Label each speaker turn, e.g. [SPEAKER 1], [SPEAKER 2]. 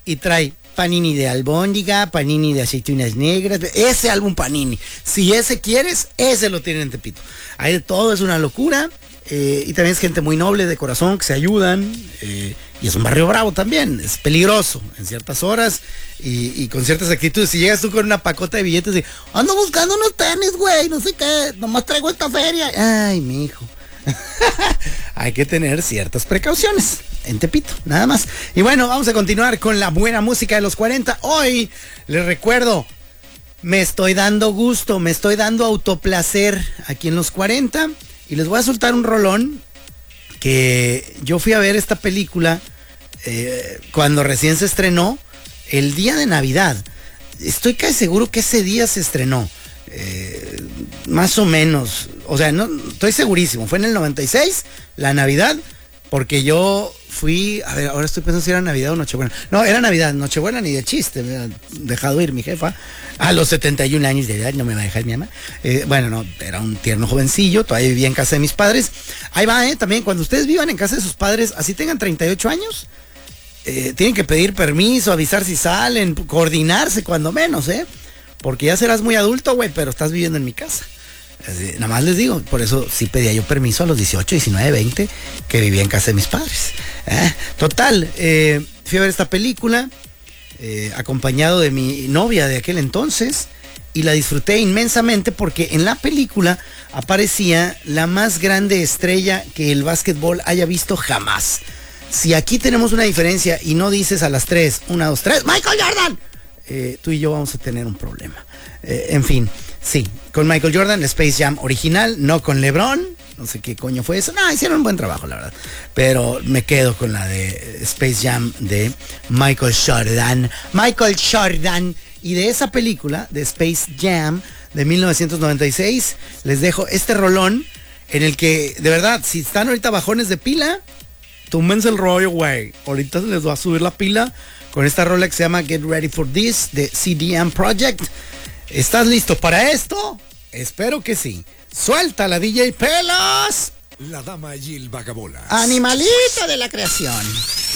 [SPEAKER 1] y trae panini de albóndiga, panini de aceitunas negras, ese álbum Panini. Si ese quieres, ese lo tienen en Tepito. Ahí de todo, es una locura. Y también es gente muy noble de corazón que se ayudan. Y es un barrio bravo también. Es peligroso en ciertas horas y con ciertas actitudes. Si llegas tú con una pacota de billetes y ando buscando unos tenis, güey, no sé qué, nomás traigo esta feria. Ay, mijo. Hay que tener ciertas precauciones en Tepito, nada más. Y bueno, vamos a continuar con la buena música de los 40. Hoy les recuerdo, me estoy dando gusto, me estoy dando autoplacer aquí en los 40. Y les voy a soltar un rolón que yo fui a ver esta película cuando recién se estrenó, el día de Navidad. Estoy casi seguro que ese día se estrenó. Más o menos. O sea, no estoy segurísimo. Fue en el 96, la Navidad, porque yo fui, a ver, ahora estoy pensando si era Navidad o Nochebuena. No, era Navidad, Nochebuena ni de chiste, me ha dejado ir mi jefa. A los 71 años de edad, no me va a dejar mi mamá. Bueno, no, era un tierno jovencillo, todavía vivía en casa de mis padres. Ahí va, también, cuando ustedes vivan en casa de sus padres, así tengan 38 años, tienen que pedir permiso, avisar si salen, coordinarse cuando menos, porque ya serás muy adulto, güey, pero estás viviendo en mi casa. Nada más les digo, por eso sí pedía yo permiso a los 18, 19, 20, que vivía en casa de mis padres. Total, fui a ver esta película, acompañado de mi novia de aquel entonces, y la disfruté inmensamente porque en la película aparecía la más grande estrella que el básquetbol haya visto jamás. Si aquí tenemos una diferencia y no dices a las 3, 1, 2, 3, ¡Michael Jordan! Tú y yo vamos a tener un problema. En fin, sí, con Michael Jordan, Space Jam original, no con LeBron, no sé qué coño fue eso. No, hicieron un buen trabajo, la verdad. Pero me quedo con la de Space Jam de Michael Jordan. Michael Jordan. Y de esa película, de Space Jam, de 1996, les dejo este rolón en el que, de verdad, si están ahorita bajones de pila, túmense el rollo, güey. Ahorita se les va a subir la pila con esta rola que se llama Get Ready for This, de CDM Project. ¿Estás listo para esto? Espero que sí. ¡Suelta la DJ Pelos!
[SPEAKER 2] La dama Jill Vagabolas.
[SPEAKER 1] Animalito de la creación.